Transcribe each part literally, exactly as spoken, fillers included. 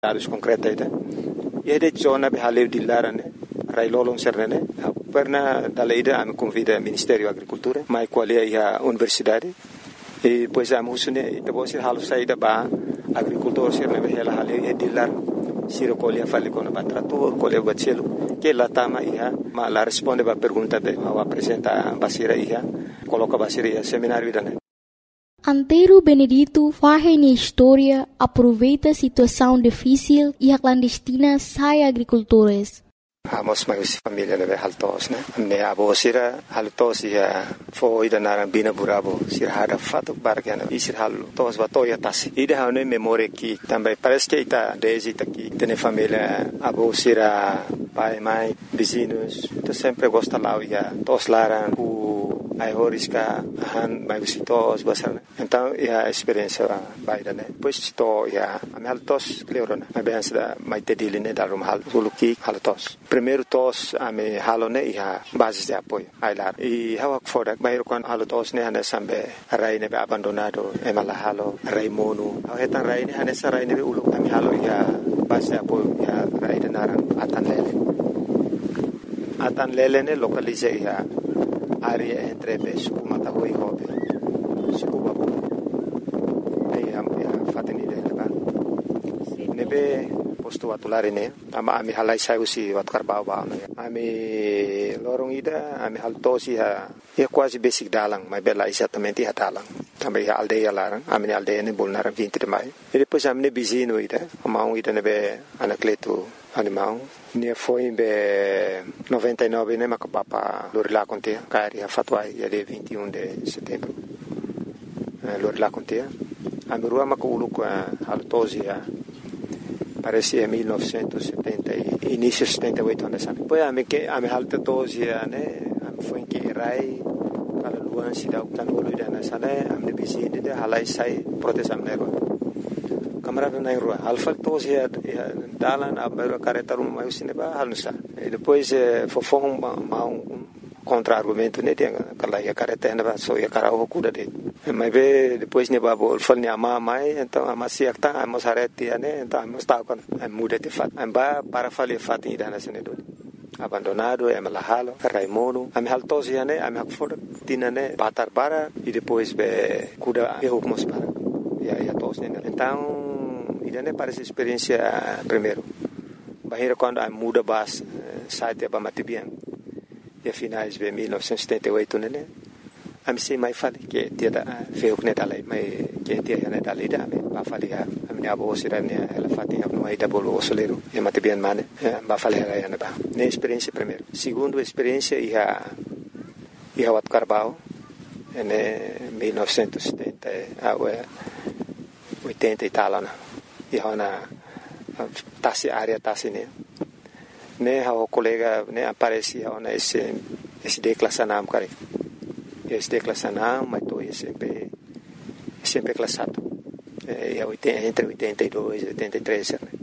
dados concretos ida e de zona be halev dilarane rai lolong sernene perna dalla ida am convida Ministério da Agricultura mai qual é a universidade e pois am usune ita bosi halu saida ba agricultor serne be hela halev e dilar siro colia fale con ba trator colia ba cielo que la tama ia ma la responde ba pergunta be ma apresenta basira ia coloca basira ia seminário idane. Antero Benedito faz na história, aproveita a situação difícil e a clandestina sai agricultores. Amos mais família leve haltos, né? Me abo sira haltos ia foi da narambina burabo sira hada fato bargana e sira haltos batoia tasi. Ida hane memória que também parece que ita desde aqui tem família abo sira pai mãe vizinhos, tu sempre gosta lá ia tos laran ai horisca han mai visitos basar então é a experiência baida né pois to ya am haltos cleorona mai bem da mai tediline da rum hal suluki haltos primeiro tos ame halone ia base de apoio ai lá e hawak fodak bairo kon haltos ne hane sambe rai ne abandonado e mala halo rai mono hetan rai ne hane sarai ne ulu ame halo ia base de apoio ia rai de naran atan lele atan lele ne localize ia área entre be suku matahui hobe suku babu ai am ya fatini de ba nebe posto atulare ne ama ami halai sai usi wat karbau ba ami lorong ida ami haltosi ha e quase basic dalang mai bela exatamente ha dalang também a aldeia lá ami aldeia ne bolnar vinte de mai e depois ami ne bizino ida ama um ida nebe anacleto animal ne foi be noventa e nove ne macapapa lorila conte cari a fatwai de vinte e um de setembro lorila conte a mirua maculu com altosia parecia mil novecentos e setenta e início de setenta e oito anos poi a me que a me alta tosia ne foi que rai para luan se dá o tanolo da nasale a me bizine de halai sai proteção nego camarada na rua alfa tosia dalan abero careta rum mai sineba halsa e depois fofong ma um contra-argumento ne tem aquela ia careta ainda só ia cara o cuda de mas be depois ne babo falni ama mai então ama siak ta ama sareti ne então ama sta con muda de fat amba para fali fat ida na senedo abandonado é malahalo raimono am haltosia ne am hakfor tinane batar bara e depois be cuda eu mos para ia ia tos ne então idane parece experiência primeiro bahira quando a muda bas site ba matibian e finais de mil novecentos e setenta e oito né am sei mai fali que dia da feu que neta lai mai que dia né da lida ba fali a minha avó sirane ela fatia no aí da bolo solero e matibian mane ba fali ela né ba ne experiência primeiro segundo experiência ia ia wat carbao né mil novecentos e setenta a oitenta e tal e hona tasi área tasi ne ne o colega ne aparecia ona esse esse declassanam cara esse declassanam mas tô sempre sempre classado é entre oitenta e dois e oitenta e três né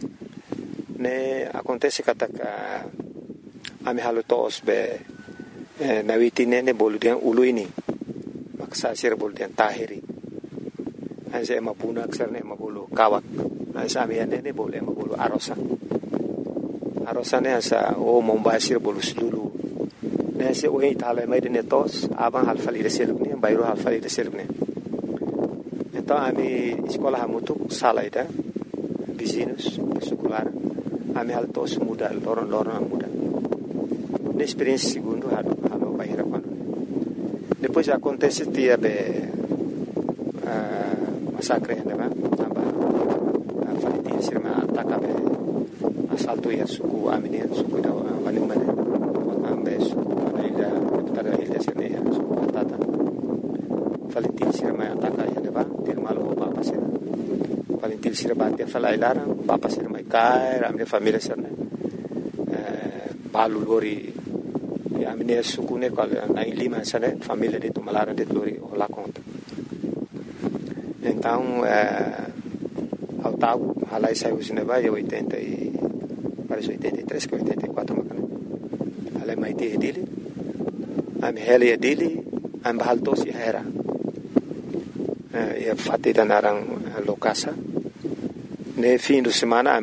ne acontece que ataca a me halutos be na vitine ne boludian uluini maksa sir boludian tahiri ase mapuna aksarne mabulu kawak asa miane ne boleh mabulu arosa arosa ne asa o mombasir bolu sulu ne se o itala mai de netos aban halfali de selubne bayro halfali de selubne então ami escola hamutu salaida vizinhos secular ami altos muda loron loron muda ne experiência segundo halo halo bahira quando depois acontece dia be massacre ne ba aba falitin sirma atakabe asalto ya suku amine suku da wani mane ambe suku ida tada ida sirne ya suku atata falitin sirma ataka ya ne ba til malo papa sir falitin sirma te falai lara papa sirma kai ramne família sirne balu lori ya amine suku ne kal na lima sane família de tumalara de lori ola conta então ao tal halai saiu cinema e oitenta e parece oitenta e três que oitenta e quatro macana halai mai te dele am hele dele am balto si era e fati da narang lokasa no fim de semana